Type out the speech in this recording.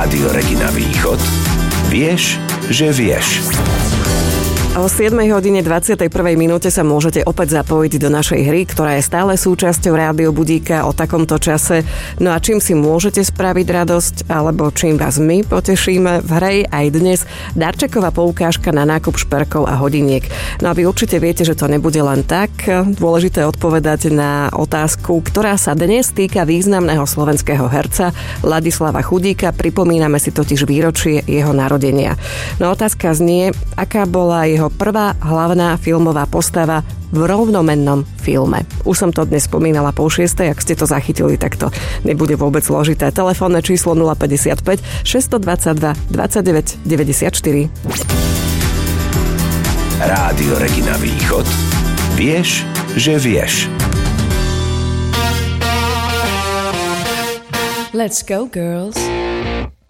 Rádio Regina Východ. Vieš, že vieš. O 7:21 minúte sa môžete opäť zapojiť do našej hry, ktorá je stále súčasťou Rádio Budíka o takomto čase. No a čím si môžete spraviť radosť, alebo čím vás my potešíme, v hre aj dnes darčeková poukážka na nákup šperkov a hodiniek. No a vy určite viete, že to nebude len tak. Dôležité je odpovedať na otázku, ktorá sa dnes týka významného slovenského herca Ladislava Chudíka. Pripomíname si totiž výročie jeho narodenia. No otázka znie, aká bola jeho prvá hlavná filmová postava v rovnomennom filme. Už som to dnes spomínala po 6:00, ak ste to zachytili, tak to nebude vôbec zložité. Telefónne číslo 055 622 29 94. Rádio Regina Východ. Vieš, že vieš. Let's go, girls.